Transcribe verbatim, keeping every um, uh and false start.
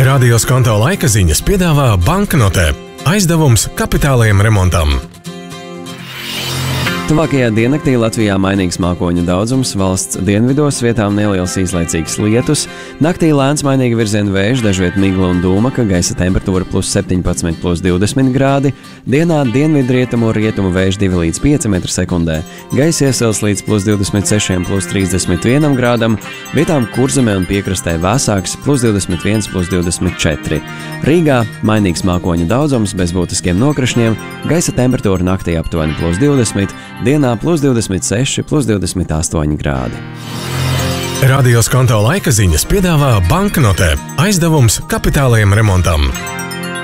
Radio Skonto laika ziņas piedāvā banknotē. Aizdevums kapitālajam remontam. Tuvākajā diennaktī Latvijā mainīgs mākoņu daudzums, valsts dienvidos vietām neliels īslaicīgs lietus, naktī lēns mainīga virziena vējš, dažviet migla un dūmaka, gaisa temperatūra plus septiņpadsmit, plus divdesmit grādi, dienā dienvidrietumu rietumu vējš divi līdz pieci metri sekundē, gaisa iesils līdz plus divdesmit seši, plus trīsdesmit viens grādam, vietām Kurzemē un piekrastē vēsāks plus divdesmit viens, plus divdesmit četri. Rīgā mainīgs mākoņu daudzums bez būtiskiem nokrišņiem, gaisa temperatūra naktī aptuveni plus divdesmit, dienā plus divdesmit seši, plus divdesmit astoņi grādi. Radio Skonto laika ziņas piedāvā banknotē. Aizdevums kapitālajam remontam.